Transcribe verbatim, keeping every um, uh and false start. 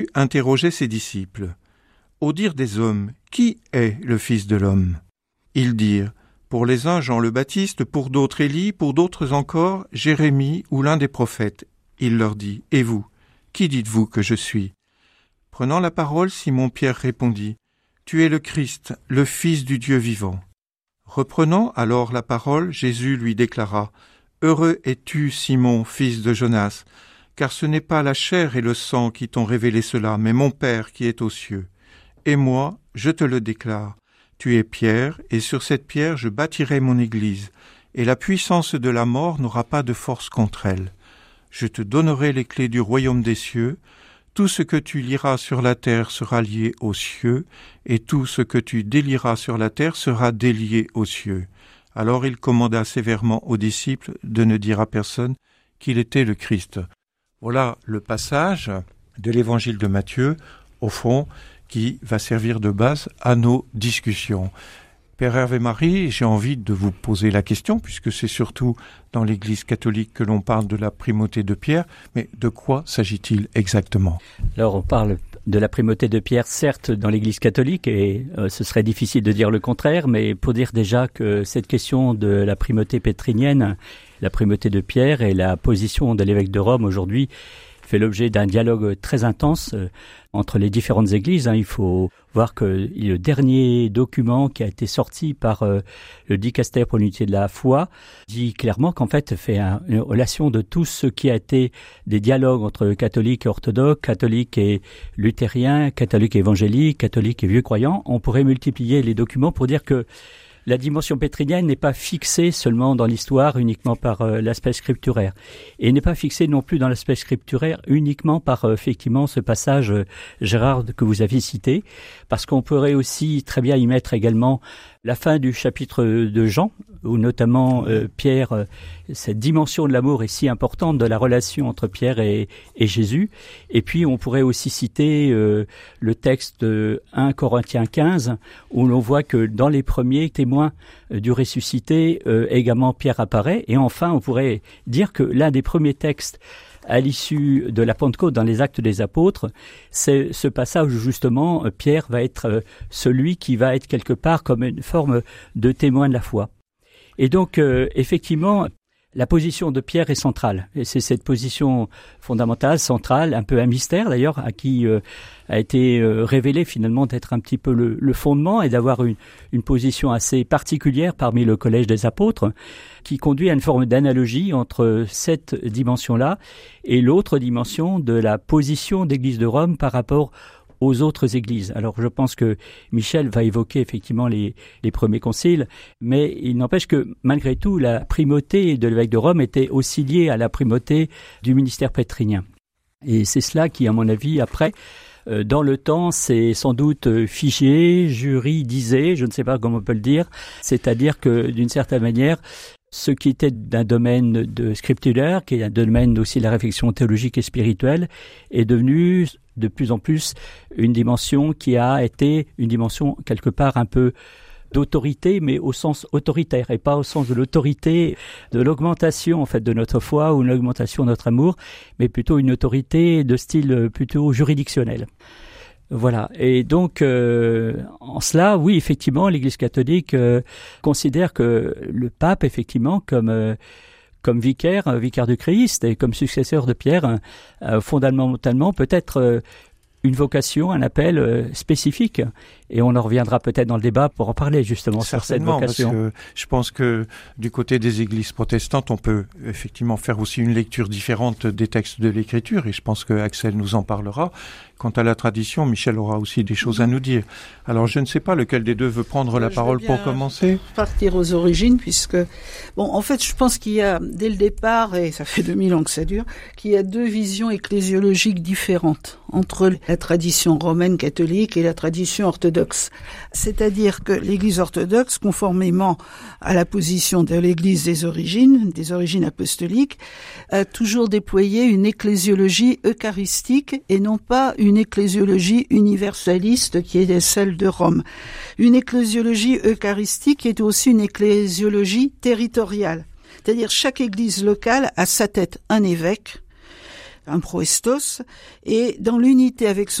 interrogeait ses disciples. « Au dire des hommes, qui est le Fils de l'homme ?» Ils dirent, pour les uns Jean le Baptiste, pour d'autres Élie, pour d'autres encore Jérémie ou l'un des prophètes. Il leur dit, « Et vous, qui dites-vous que je suis ?» Prenant la parole, Simon-Pierre répondit, « Tu es le Christ, le Fils du Dieu vivant. » Reprenant alors la parole, Jésus lui déclara, « Heureux es-tu, Simon, fils de Jonas, car ce n'est pas la chair et le sang qui t'ont révélé cela, mais mon Père qui est aux cieux. Et moi, je te le déclare, tu es Pierre, et sur cette pierre je bâtirai mon église, et la puissance de la mort n'aura pas de force contre elle. Je te donnerai les clés du royaume des cieux. Tout ce que tu lieras sur la terre sera lié aux cieux, et tout ce que tu délieras sur la terre sera délié aux cieux. » Alors il commanda sévèrement aux disciples de ne dire à personne qu'il était le Christ. Voilà le passage de l'évangile de Matthieu, au fond, qui va servir de base à nos discussions. Père Hervé Marie, j'ai envie de vous poser la question, puisque c'est surtout dans l'Église catholique que l'on parle de la primauté de Pierre, mais de quoi s'agit-il exactement ? Alors on parle de la primauté de Pierre, certes, dans l'Église catholique, et euh, ce serait difficile de dire le contraire, mais pour dire déjà que cette question de la primauté pétrinienne, la primauté de Pierre et la position de l'évêque de Rome aujourd'hui fait l'objet d'un dialogue très intense euh, entre les différentes églises. Hein. Il faut voir que le dernier document qui a été sorti par euh, le dicaster pour l'unité de la foi dit clairement qu'en fait fait un, une relation de tout ce qui a été des dialogues entre catholiques et orthodoxes, catholiques et luthériens, catholiques et évangéliques, catholiques et vieux croyants. On pourrait multiplier les documents pour dire que la dimension pétrinienne n'est pas fixée seulement dans l'histoire uniquement par euh, l'aspect scripturaire et n'est pas fixée non plus dans l'aspect scripturaire uniquement par euh, effectivement ce passage euh, Gérard que vous avez cité, parce qu'on pourrait aussi très bien y mettre également la fin du chapitre de Jean, où notamment euh, Pierre, euh, cette dimension de l'amour est si importante de la relation entre Pierre et, et Jésus. Et puis on pourrait aussi citer euh, le texte de un Corinthiens quinze, où l'on voit que dans les premiers témoins euh, du ressuscité, euh, également Pierre apparaît. Et enfin, on pourrait dire que l'un des premiers textes à l'issue de la Pentecôte dans les Actes des Apôtres, c'est ce passage où justement Pierre va être celui qui va être quelque part comme une forme de témoin de la foi. Et donc, euh, effectivement, la position de Pierre est centrale. Et c'est cette position fondamentale, centrale, un peu un mystère d'ailleurs, à qui euh, a été euh, révélé finalement d'être un petit peu le, le fondement et d'avoir une, une position assez particulière parmi le collège des apôtres, qui conduit à une forme d'analogie entre cette dimension-là et l'autre dimension de la position d'Église de Rome par rapport aux autres églises. Alors je pense que Michel va évoquer effectivement les, les premiers conciles, mais il n'empêche que malgré tout, la primauté de l'évêque de Rome était aussi liée à la primauté du ministère pétrinien. Et c'est cela qui, à mon avis, après, euh, dans le temps, c'est sans doute figé, juridisé, je ne sais pas comment on peut le dire, c'est-à-dire que d'une certaine manière, ce qui était d'un domaine de scripturaire, qui est un domaine aussi de la réflexion théologique et spirituelle, est devenu de plus en plus une dimension qui a été une dimension quelque part un peu d'autorité, mais au sens autoritaire et pas au sens de l'autorité, de l'augmentation en fait de notre foi ou l'augmentation de notre amour, mais plutôt une autorité de style plutôt juridictionnel. Voilà. Et donc, euh, en cela, oui, effectivement, l'Église catholique euh, considère que le pape, effectivement, comme euh, comme vicaire, vicaire du Christ et comme successeur de Pierre, euh, fondamentalement, peut-être euh, une vocation, un appel euh, spécifique. Et on en reviendra peut-être dans le débat pour en parler justement sur cette vocation. Parce que je pense que du côté des églises protestantes, on peut effectivement faire aussi une lecture différente des textes de l'Écriture, et je pense que Axel nous en parlera. Quant à la tradition, Michel aura aussi des choses à nous dire. Alors je ne sais pas lequel des deux veut prendre la je parole pour commencer. Partir aux origines, puisque bon, en fait, je pense qu'il y a dès le départ, et ça fait deux mille ans que ça dure, qu'il y a deux visions ecclésiologiques différentes entre la tradition romaine catholique et la tradition orthodoxe. C'est-à-dire que l'Église orthodoxe, conformément à la position de l'Église des origines, des origines apostoliques, a toujours déployé une ecclésiologie eucharistique et non pas une ecclésiologie universaliste qui est celle de Rome. Une ecclésiologie eucharistique est aussi une ecclésiologie territoriale. C'est-à-dire chaque église locale a sa tête un évêque, un proestos, et dans l'unité avec son